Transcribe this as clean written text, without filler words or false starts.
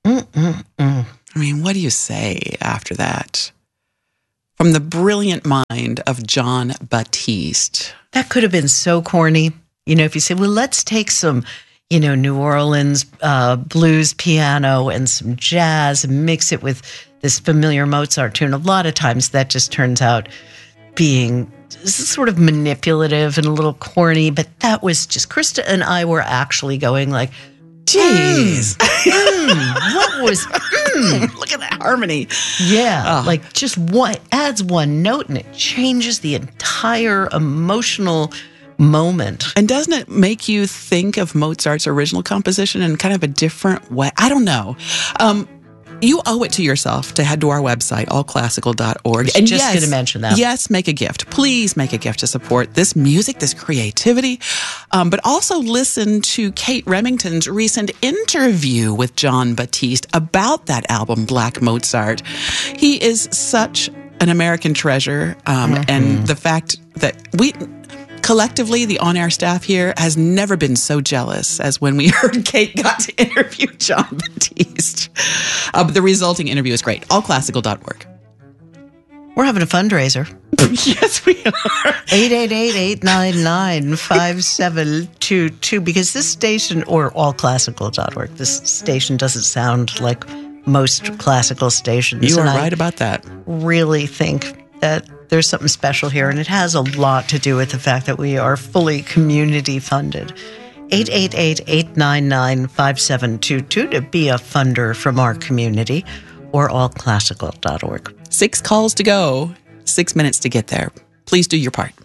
I mean, what do you say after that? From the brilliant mind of Jon Batiste. That could have been so corny. If you say, well, let's take some, New Orleans blues piano and some jazz and mix it with this familiar Mozart tune. A lot of times that just turns out being sort of manipulative and a little corny. But that was just, Krista and I were actually going like, geez, what was, look at that harmony. Yeah, like just adds one note and it changes the entire emotional moment. And doesn't it make you think of Mozart's original composition in kind of a different way? I don't know. You owe it to yourself to head to our website, allclassical.org. And just going to mention that. Yes, make a gift. Please make a gift to support this music, this creativity. But also listen to Kate Remington's recent interview with Jon Batiste about that album, Black Mozart. He is such an American treasure. And the fact that collectively, the on-air staff here has never been so jealous as when we heard Kate got to interview Jon Batiste. But the resulting interview is great. Allclassical.org. We're having a fundraiser. Yes, we are. 888-899-5722. Because this station, or allclassical.org, this station doesn't sound like most classical stations. You are right about that. Really think that there's something special here, and it has a lot to do with the fact that we are fully community funded. 888-899-5722 to be a funder from our community, or allclassical.org. 6 calls to go, 6 minutes to get there. Please do your part.